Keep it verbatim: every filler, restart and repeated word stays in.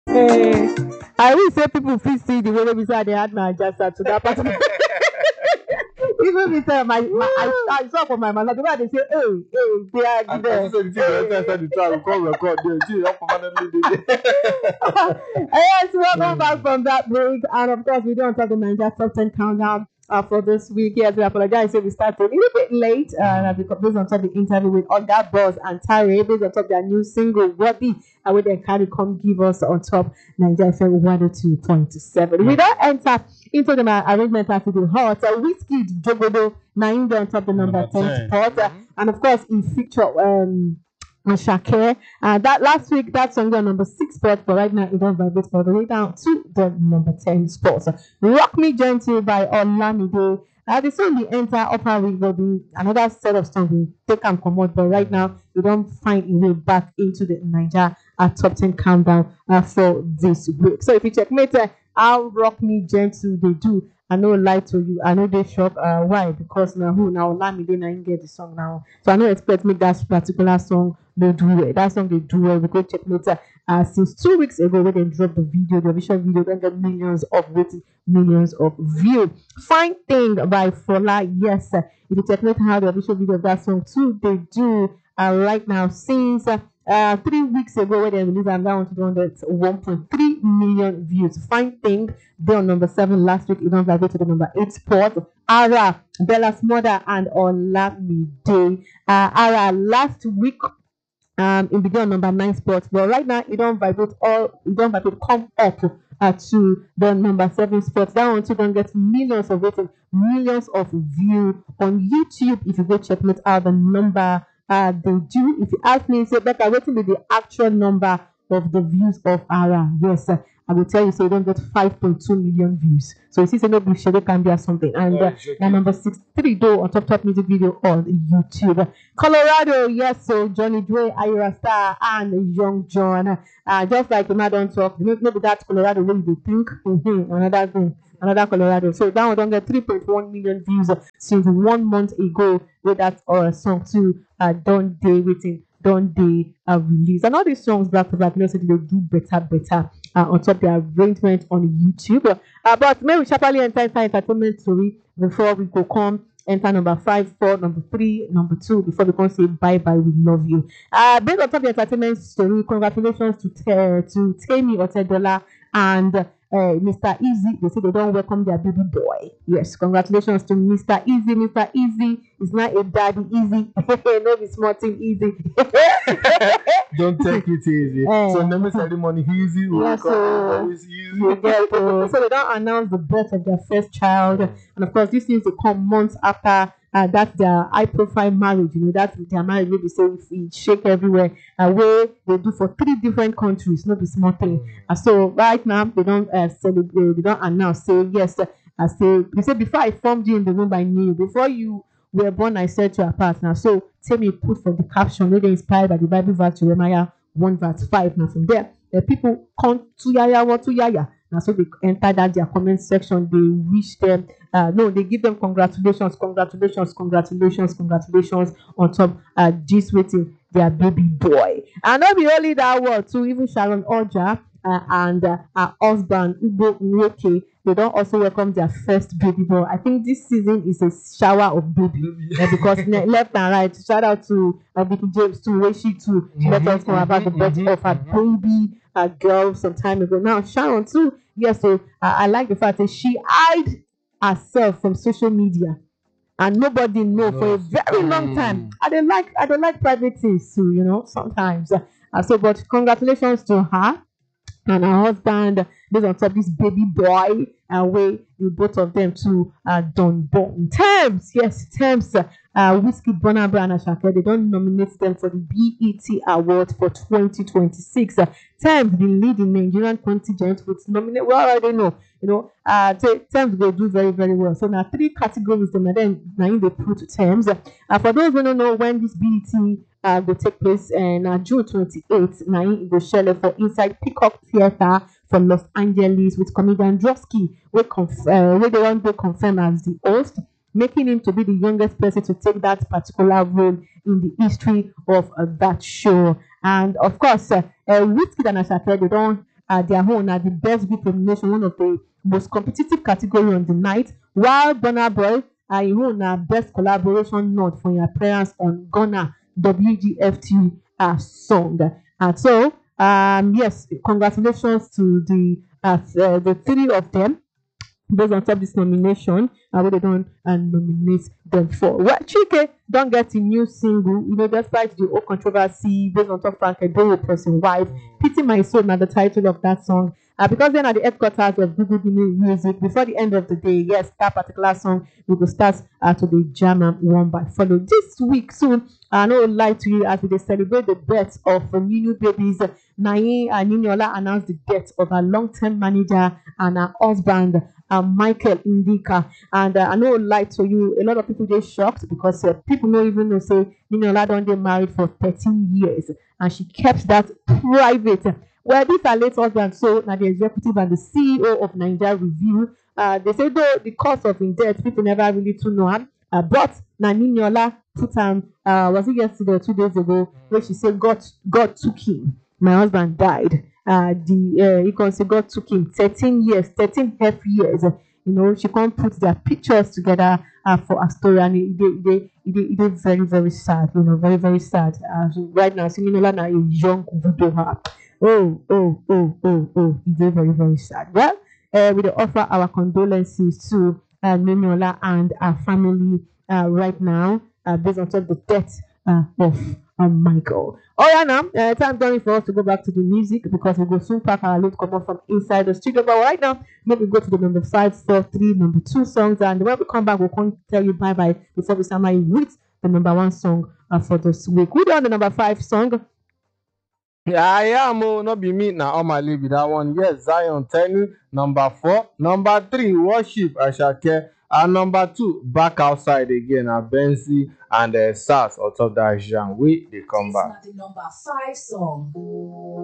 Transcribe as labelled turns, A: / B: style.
A: Eh, I will say people feel see the way we say they had my adjustment to that particular. Even with uh, my, my I, I saw for my mother, the way they say, hey, hey, they are
B: And
A: there.
B: as soon as you enter the trial, we call record there. Gee, you permanently did it.
A: Yes, welcome back from that break. And of course, we don't have the Nigeria Top ten countdown uh, for this week. Yes, we apologize if we started a little bit late. Uh, because based on top of the interview with Oga Boss and Tare, based on top of their new single, Worthy, and with their carry come give us on top Nigeria F M one oh two point seven. We don't enter into the uh, arrangement after the hot. Uh, Whiskey Jogodo, nine on top the number, number ten, ten spot. Uh, and of course, in feature um Shakir. Uh, that last week, that song got number six spot, but right now it don't vibrate for the way down to the number ten spot. So, Rock Me Gentle by Olamide. Uh, the song we enter upper week will be another set of songs we take and come out, but right now we don't find a way back into the Nigeria uh, top ten countdown uh, for this week. So if you checkmate uh, how Rock Me Gentle they do, I know lie to you. I know they shock. Uh, why? Because now who now Olamide now get the song now. So I don't expect me that particular song they do it. That song they do it. We go check later. Uh, since two weeks ago when they dropped the video, the official video, then get millions of rating, millions of views. Fine Thing by Fola. Yes, uh, if you check later how the official video of that song too, they do uh, right now since. Uh, Uh, three weeks ago when they released and that one to one that's one point three million views. Fine Thing, they on number seven last week, it don't vibrate to the number eight spot. Ara, Bella's Mother, and Olamide. Uh, Ara last week um it began on number nine spot, but right now it don't vibrate all it don't vibrate come up uh, to the number seven spot. That one too don't get millions of rating, millions of views on YouTube. If you go check it out, the number Uh, they do. If you ask me, say, Becca, waiting with the actual number of the views of Ara. Yes, uh, I will tell you, so you don't get five point two million views. So you see, say, no, Shadow can be or something. And uh, yeah, number sixty-three, though, on top top music video on YouTube. Colorado, yes, so Johnny Dre, Ira Star, and Young John. Uh, just like the man don't talk, maybe that's Colorado when you think. Mm-hmm, another thing. Another Colorado. So that one don't get three point one million views since one month ago with that uh, song too. Uh, don't they waiting, don't they uh, release. And all these songs Black Pepper they do better, better uh, on top of their arrangement on YouTube. Uh, but maybe we sharply enter into entertainment story before we go come enter number five, four, number three, number two before we can say bye bye. We love you. Uh, based on top of the entertainment story, congratulations to uh, to Temi Otedola and. Uh, Mister Easy, they say they don't welcome their baby boy. Yes, congratulations to Mister Easy. Mister Easy is not a daddy easy. No, be smart thing easy.
B: Don't take it easy. Uh, so never ceremony easy.
A: Yes, so, easy. Get, uh, so they don't announce the birth of their first child, mm. and of course this needs to come months after. Uh, that's their high-profile marriage, you know. That's their marriage. Maybe say we shake everywhere. Uh, where they do for three different countries, not the small thing. Uh, so right now they don't uh, celebrate. They don't announce. Say yes. I uh, say they say before I formed you in the womb I knew. Before you were born I said to our partner. So tell me put for the caption. Maybe inspired by the Bible verse Jeremiah one verse five. Now from there, the people come to yaya what to yaya. And so they enter that their comment section, they wish them, uh, no, they give them congratulations, congratulations, congratulations, congratulations on top uh, this waiting their baby boy. And not be only that word too, even Sharon Oja uh, and uh, her husband, Ugo Nwoke, they don't also welcome their first baby boy. I think this season is a shower of baby uh, because left and right, shout out to uh, Vicky James too, where she too, she let us know about the birth of her baby. A girl some time ago. Now Sharon too, yes. So uh, I like the fact that she hid herself from social media, and nobody know no. for a very long time. I don't like I don't like private things too, you know. Sometimes. Uh, so, but congratulations to her and her husband. Based on top this baby boy, and way both of them to uh, Don Bon Thames. Yes, Thames. Uh, Whiskey, Burna Boy, and Asake, they don't nominate them for the B E T Award for twenty twenty-six. Uh, Thames, the leading Nigerian contingent, with nominate. Well, I don't know, you know. Uh, Thames will do very, very well. So now three categories, them, and then now they put Thames. Uh, for those who don't know when this B E T uh, will take place, and uh, June twenty-eighth, now it will share for inside Peacock Theatre from Los Angeles with comedian Drosky, where conf- uh, where they want to confirm as the host, making him to be the youngest person to take that particular role in the history of uh, that show. And of course, uh, uh, Whiskey and Asake, they don't uh, their own at the best group nomination, one of the most competitive category on the night, while Burna Boy uh, he won uh, best collaboration nod for your appearance on Ghana W G F T uh, song. And so, um, yes, congratulations to the uh, uh, the three of them based on top this nomination and what they don't uh, nominate them for. Well, Chike don't get a new single, you know, despite the whole controversy based on top Frank Edoho person wife. Pity My Soul, now the title of that song. Uh, because then at the headquarters of Google Music, before the end of the day, yes, that particular song we will start uh, to the jam and one by follow. This week soon, I know lie to you as we celebrate the death of uh, Ninu babies. Nayi and Niniola announced the death of her long-term manager and her husband, uh, Michael Indika. And uh, I know lie to you, a lot of people get shocked because uh, people don't even know say Niniola don't get married for thirteen years and she kept that private. Well, this her late husband, so now the executive and the C E O of Nigeria Review, uh, they say though the cause of his death, people never really to know him. Uh, but Niniola put him, uh, was it yesterday or two days ago, where she said God, God took him. My husband died. Uh, the uh, you can say God took him thirteen years, thirteen half years. You know, she can't put their pictures together uh, for a story, and it it it it it very very sad. You know, very very sad. Uh, so right now, Niniola now a young widow. Oh, oh, oh, oh, oh, it's very, very, very sad. Well, uh, we offer our condolences to uh, Niniola and our family uh, right now, uh, based on top of the death uh, of um, Michael. All right, now, uh, time done for us to go back to the music because we go soon pack our load come up from inside the studio. But right now, maybe go to the number five, four, three, number two songs, and when we come back, we'll come tell you bye bye before we summarize with the number one song uh, for this week. We're on the number five song.
B: Yeah, I am. Oh, not be me now. On my leave that one. Yes, Zion Tenu. Number four. Number three, Worship Ashake. And number two, Back Outside again. Uh, Benzi and uh, Sars out of that Jean. Wait, they come back.
C: This is not the number five song.